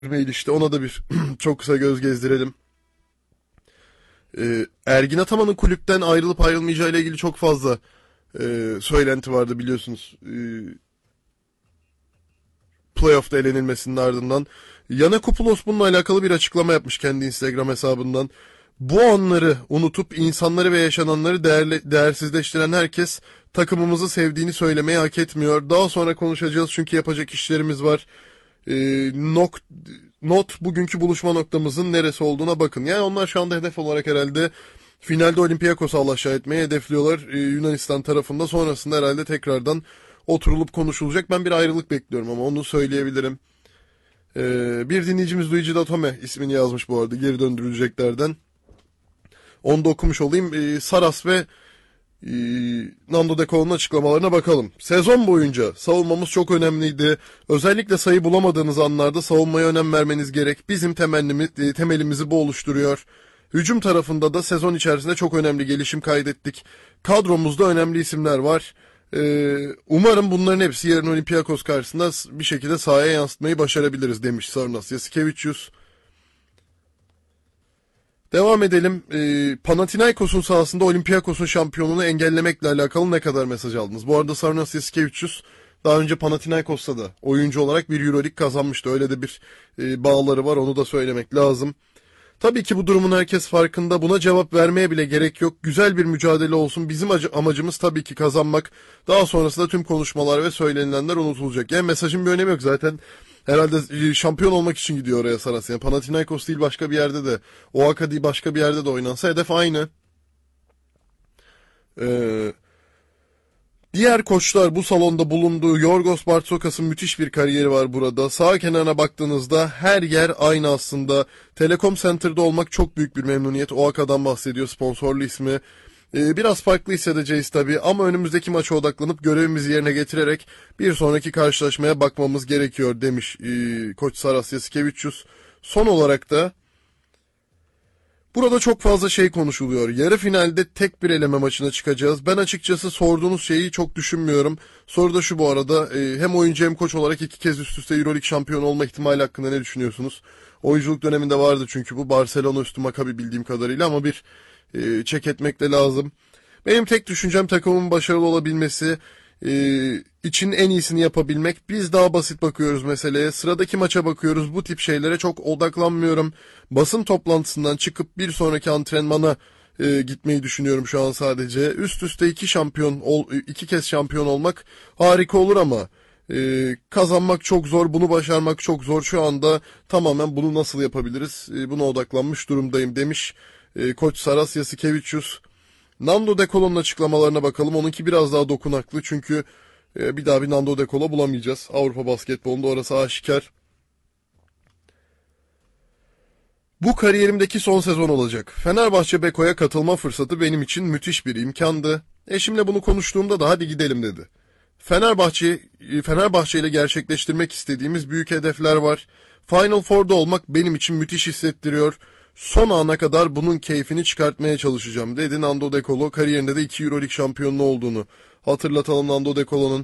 mail işte ona da bir çok kısa göz gezdirelim. Ergin Ataman'ın kulüpten ayrılıp ayrılmayacağı ile ilgili çok fazla söylenti vardı biliyorsunuz. Playoff'ta elenilmesinin ardından. Yanakopoulos bununla alakalı bir açıklama yapmış kendi Instagram hesabından. Bu anları unutup insanları ve yaşananları değersizleştiren herkes takımımızı sevdiğini söylemeyi hak etmiyor. Daha sonra konuşacağız çünkü yapacak işlerimiz var. E, nok, Not bugünkü buluşma noktamızın neresi olduğuna bakın. Yani onlar şu anda hedef olarak herhalde finalde Olympiakos'u alaşağı etmeyi hedefliyorlar Yunanistan tarafında. Sonrasında herhalde tekrardan oturulup konuşulacak. Ben bir ayrılık bekliyorum ama onu söyleyebilirim. Bir dinleyicimiz Luigi Datome ismini yazmış bu arada geri döndürüleceklerden. Onu da okumuş olayım. Saras ve Nando De Colo'nun açıklamalarına bakalım. Sezon boyunca savunmamız çok önemliydi. Özellikle sayı bulamadığınız anlarda savunmaya önem vermeniz gerek. Bizim temelimizi bu oluşturuyor. Hücum tarafında da sezon içerisinde çok önemli gelişim kaydettik. Kadromuzda önemli isimler var. Umarım bunların hepsi yarın Olympiakos karşısında bir şekilde sahaya yansıtmayı başarabiliriz demiş Sarnas Yasikevicius. Devam edelim. Panathinaikos'un sahasında Olympiakos'un şampiyonluğunu engellemekle alakalı ne kadar mesaj aldınız? Bu arada Sarnas Yasikevicius daha önce Panathinaikos'ta da oyuncu olarak bir Euroleague kazanmıştı. Öyle de bir bağları var, onu da söylemek lazım. Tabii ki bu durumun herkes farkında. Buna cevap vermeye bile gerek yok. Güzel bir mücadele olsun. Bizim amacımız tabii ki kazanmak. Daha sonrasında tüm konuşmalar ve söylenilenler unutulacak. Yani mesajın bir önemi yok zaten. Herhalde şampiyon olmak için gidiyor oraya Saras. Yani Panathinaikos değil başka bir yerde de. Oaxaca değil başka bir yerde de oynansa hedef aynı. Ee, Diğer koçlar bu salonda bulunduğu Yorgos Bartzokas'ın müthiş bir kariyeri var burada. Sağ kenarına baktığınızda her yer aynı aslında. Telekom Center'da olmak çok büyük bir memnuniyet. Oaxaca'dan bahsediyor sponsorlu ismi. Biraz farklı hissedeceğiz tabii ama önümüzdeki maça odaklanıp görevimizi yerine getirerek bir sonraki karşılaşmaya bakmamız gerekiyor demiş Koç Saras Yasikevicius. Son olarak da burada çok fazla şey konuşuluyor. Yarı finalde tek bir eleme maçına çıkacağız. Ben açıkçası sorduğunuz şeyi çok düşünmüyorum. Soru da şu bu arada. Hem oyuncu hem koç olarak iki kez üst üste Euroleague şampiyonu olma ihtimali hakkında ne düşünüyorsunuz? Oyunculuk döneminde vardı çünkü bu Barcelona üstü Maccabi bildiğim kadarıyla ama bir çek etmek de lazım. Benim tek düşüncem takımın başarılı olabilmesi, için en iyisini yapabilmek. Biz daha basit bakıyoruz meseleye. Sıradaki maça bakıyoruz. Bu tip şeylere çok odaklanmıyorum. Basın toplantısından çıkıp bir sonraki antrenmana gitmeyi düşünüyorum şu an sadece. Üst üste iki kez şampiyon olmak harika olur ama kazanmak çok zor. Bunu başarmak çok zor. Şu anda tamamen bunu nasıl yapabiliriz? Buna odaklanmış durumdayım demiş Koç Saras Yasikevicius. Nando De Colo'nun açıklamalarına bakalım. Onunki biraz daha dokunaklı çünkü bir daha bir Nando De Colo bulamayacağız. Avrupa basketbolunda orası aşikar. Bu kariyerimdeki son sezon olacak. Fenerbahçe Beko'ya katılma fırsatı benim için müthiş bir imkandı. Eşimle bunu konuştuğumda da hadi gidelim dedi. Fenerbahçe ile gerçekleştirmek istediğimiz büyük hedefler var. Final Four'da olmak benim için müthiş hissettiriyor. Son ana kadar bunun keyfini çıkartmaya çalışacağım dedi Nando De Colo. Kariyerinde de 2 Euroleague şampiyonluğu olduğunu hatırlatalım Nando De Colo'nun.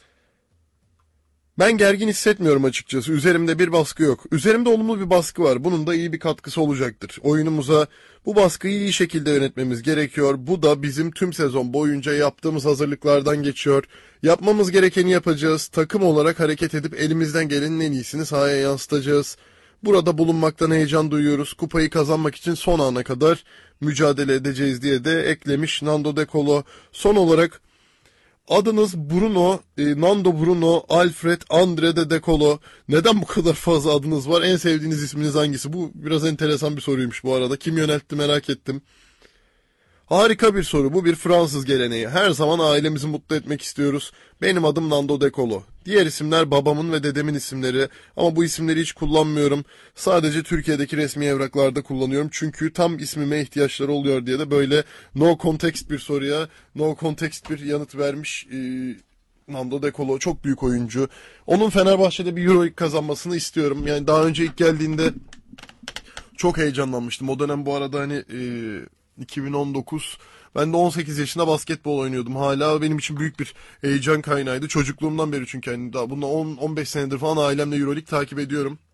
Ben gergin hissetmiyorum açıkçası. Üzerimde bir baskı yok. Üzerimde olumlu bir baskı var. Bunun da iyi bir katkısı olacaktır. Oyunumuza bu baskıyı iyi şekilde yönetmemiz gerekiyor. Bu da bizim tüm sezon boyunca yaptığımız hazırlıklardan geçiyor. Yapmamız gerekeni yapacağız. Takım olarak hareket edip elimizden gelenin en iyisini sahaya yansıtacağız. Burada bulunmaktan heyecan duyuyoruz. Kupayı kazanmak için son ana kadar mücadele edeceğiz diye de eklemiş Nando De Colo. Son olarak adınız Bruno, Nando Bruno, Alfred, Andre de Colo. Neden bu kadar fazla adınız var? En sevdiğiniz isminiz hangisi? Bu biraz enteresan bir soruymuş bu arada. Kim yöneltti merak ettim. Harika bir soru. Bu bir Fransız geleneği. Her zaman ailemizi mutlu etmek istiyoruz. Benim adım Nando De Colo. Diğer isimler babamın ve dedemin isimleri. Ama bu isimleri hiç kullanmıyorum. Sadece Türkiye'deki resmi evraklarda kullanıyorum. Çünkü tam ismime ihtiyaçları oluyor diye de böyle no context bir soruya no context bir yanıt vermiş. Nando De Colo çok büyük oyuncu. Onun Fenerbahçe'de bir Euroleague kazanmasını istiyorum. Yani daha önce ilk geldiğinde çok heyecanlanmıştım. O dönem bu arada hani 2019. Ben de 18 yaşında basketbol oynuyordum. Hala benim için büyük bir heyecan kaynağıydı. Çocukluğumdan beri çünkü hani daha bundan 10-15 senedir falan ailemle Euroleague takip ediyorum.